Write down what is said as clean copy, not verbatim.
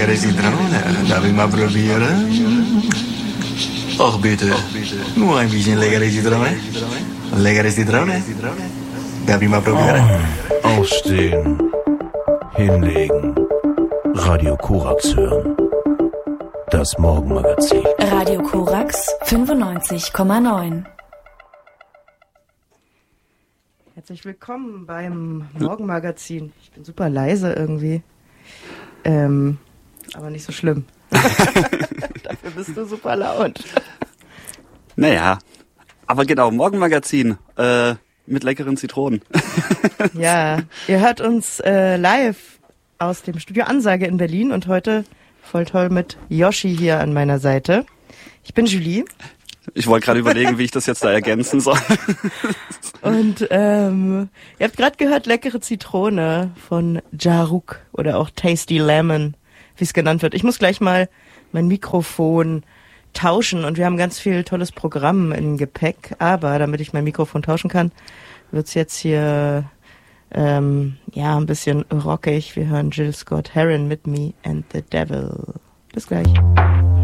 leckere Zitrone. Darf ich mal probieren? Ach bitte, nur ein bisschen leckere Zitrone. Leckere Zitrone. Darf ich mal probieren? Aufstehen, hinlegen, Radio Korax hören. Das Morgenmagazin. Radio Korax 95,9. Herzlich willkommen beim Morgenmagazin. Ich bin super leise irgendwie. Aber nicht so schlimm. Dafür bist du super laut. Naja, aber genau, Morgenmagazin mit leckeren Zitronen. Ja, ihr hört uns live aus dem Studio Ansage in Berlin und heute voll toll mit Yoshi hier an meiner Seite. Ich bin Julie. Ich wollte gerade überlegen, wie ich das jetzt da ergänzen soll. Und ihr habt gerade gehört, leckere Zitrone von Jaruk oder auch Tasty Lemon, wie es genannt wird. Ich muss gleich mal mein Mikrofon tauschen und wir haben ganz viel tolles Programm im Gepäck. Aber damit ich mein Mikrofon tauschen kann, wird's jetzt hier ein bisschen rockig. Wir hören Jill Scott Heron mit Me and the Devil. Bis gleich.